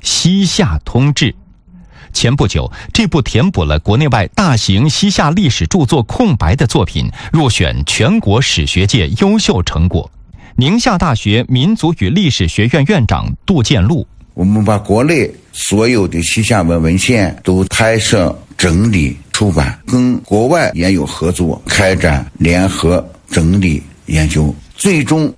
西夏通志》。前不久，这部填补了国内外大型西夏历史著作空白的作品入选全国史学界优秀成果。宁夏大学民族与历史学院院长杜建禄： 我们把国内所有的西夏文文献都拍摄、整理、出版，跟国外也有合作，开展联合整理研究，最终